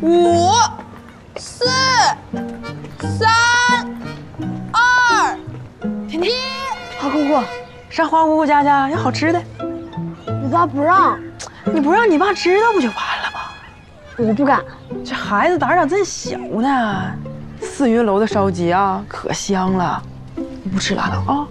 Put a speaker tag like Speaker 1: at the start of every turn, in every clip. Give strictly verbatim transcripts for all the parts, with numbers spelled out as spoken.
Speaker 1: 五、四、三、二、一。
Speaker 2: 花姑姑，上花姑姑家家有好吃的。
Speaker 3: 你咋不让？
Speaker 2: 你不让你爸知道不就完了吗？
Speaker 3: 我不敢。
Speaker 2: 这孩子胆咋真小呢？四云楼的烧鸡啊，可香了。你不吃拉倒啊。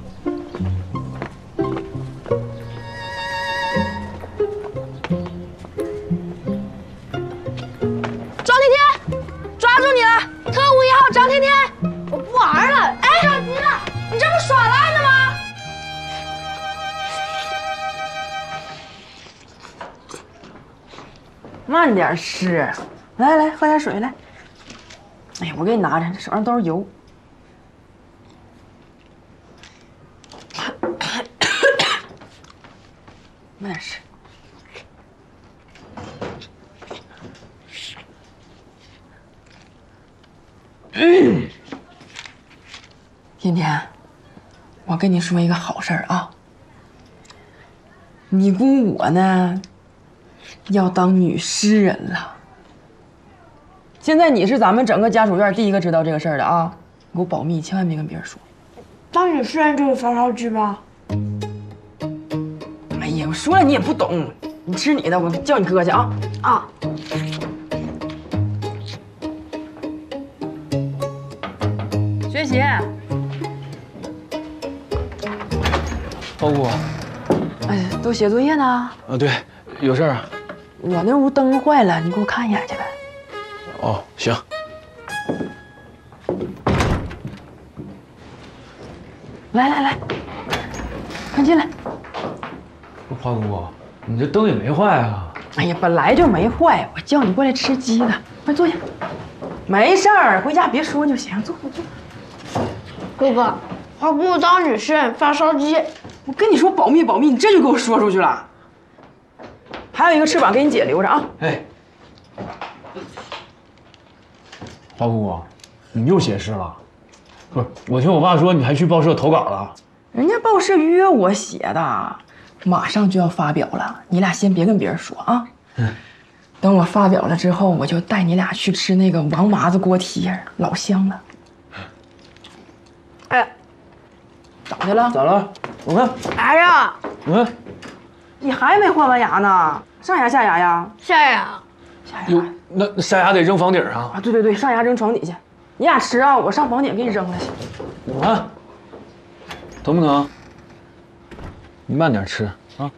Speaker 3: 特务一号张天天，我不玩了，哎，着急了，你这不耍赖呢吗？
Speaker 2: 慢点吃，来来，喝点水来。哎呀，我给你拿着，这手上都是油。慢点吃。 嗯，天天，我跟你说一个好事儿啊。你姑我呢，要当女诗人了。现在你是咱们整个家属院第一个知道这个事儿的啊，你给我保密，千万别跟别人说。
Speaker 3: 当女诗人就是发烧剧吗？
Speaker 2: 哎呀，我说了你也不懂，你吃你的，我叫你哥去啊啊。 学习，
Speaker 4: 花姑，
Speaker 2: 哎呀，都写作业呢。
Speaker 4: 啊，对，有事儿啊。
Speaker 2: 我那屋灯坏了，你给我看一眼去呗。
Speaker 4: 哦，行。
Speaker 2: 来来来，快进来。
Speaker 4: 花姑，你这灯也没坏啊。
Speaker 2: 哎呀，本来就没坏，我叫你过来吃鸡的，快坐下。没事儿，回家别说就行，坐坐坐。
Speaker 3: 哥哥，花姑姑当女诗人发烧鸡，
Speaker 2: 我跟你说保密保密，你这就给我说出去了。还有一个翅膀给你姐留着啊。
Speaker 4: 哎，花姑姑，你又写诗了？不是，我听我爸说你还去报社投稿了。
Speaker 2: 人家报社约我写的，马上就要发表了，你俩先别跟别人说啊。嗯。等我发表了之后，我就带你俩去吃那个王麻子锅贴，老香了。
Speaker 3: 哎，
Speaker 2: 咋的了？
Speaker 4: 咋了？我看。
Speaker 3: 哎呀，
Speaker 4: 我看。
Speaker 2: 你还没换完牙呢？上牙下牙呀？
Speaker 3: 下牙。
Speaker 2: 下牙。
Speaker 4: 哟，那那塞牙得扔房顶上
Speaker 2: 啊？对对对，上牙扔床底下。你俩吃啊，我上房顶给你扔了去。
Speaker 4: 我看。疼不疼？你慢点吃啊。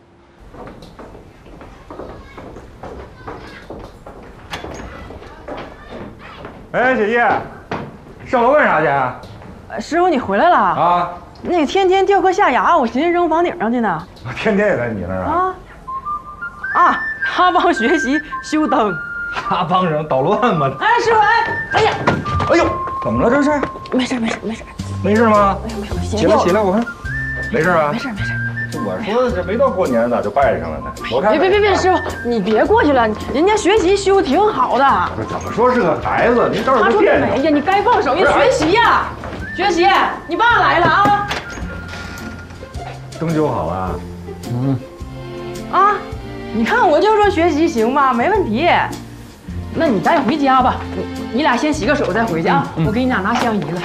Speaker 5: 哎，姐姐，上楼干啥去啊？
Speaker 2: 师傅，你回来了
Speaker 5: 啊？
Speaker 2: 那个天天掉颗下牙，我寻思扔房顶上去呢。
Speaker 5: 天天也在你那儿啊？
Speaker 2: 啊啊！他帮学习修灯，
Speaker 5: 他帮人捣乱吗？
Speaker 2: 哎，师傅，哎，哎呀，
Speaker 5: 哎呦，怎么了这是？
Speaker 2: 没事没事没事，
Speaker 5: 没事吗？
Speaker 2: 哎呦没有，
Speaker 5: 起来起来，我看，没事吧？
Speaker 2: 没事没事。
Speaker 5: 我说这没到过年咋就拜上了呢？我看
Speaker 2: 别别别别，师傅，你别过去了，人家学习修挺好的。
Speaker 5: 我怎么说是个孩子？您倒是不别扭。
Speaker 2: 哎呀，你该放手，人学习呀。 学习，你爸来了啊！
Speaker 5: 灯修好了。
Speaker 4: 嗯。
Speaker 2: 啊，你看我就说学习行吧，没问题。那你赶紧回家吧，你你俩先洗个手再回去啊！嗯嗯、我给你俩拿香姨子。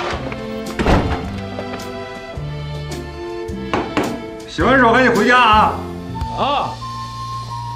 Speaker 5: 洗完手赶紧回家啊！
Speaker 4: 啊。